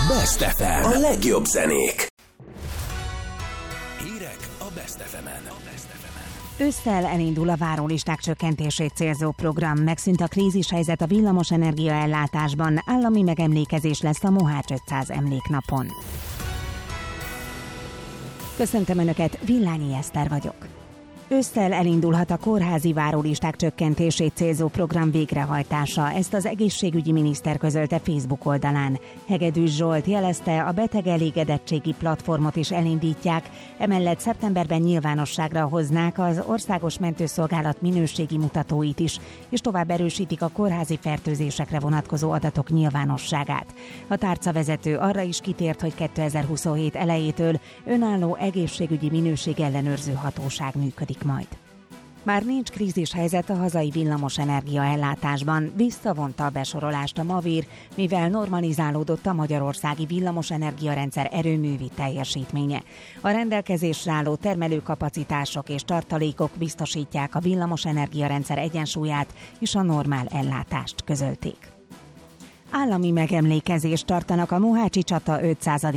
Best FM. A legjobb zenék. Hírek a Best FM-en. Ősszel elindul a várólisták csökkentését célzó program, megszűnt a krízishelyzet a villamosenergia ellátásban, állami megemlékezés lesz a Mohács 500 emléknapon. Köszöntöm Önöket, Villányi Eszter vagyok. Ősszel elindulhat a kórházi várólisták csökkentését célzó program végrehajtása, ezt az egészségügyi miniszter közölte Facebook oldalán. Hegedűs Zsolt jelezte, a beteg elégedettségi platformot is elindítják, emellett szeptemberben nyilvánosságra hoznák az Országos Mentőszolgálat minőségi mutatóit is, és tovább erősítik a kórházi fertőzésekre vonatkozó adatok nyilvánosságát. A tárcavezető arra is kitért, hogy 2027 elejétől önálló egészségügyi minőségellenőrző hatóság működik majd. Már nincs krízishelyzet a hazai villamosenergia ellátásban, visszavonta a besorolást a Mavír, mivel normalizálódott a magyarországi villamosenergiarendszer erőművi teljesítménye. A rendelkezésre álló termelőkapacitások és tartalékok biztosítják a villamosenergiarendszer egyensúlyát és a normál ellátást, közölték. Állami megemlékezést tartanak a Mohácsi csata 500.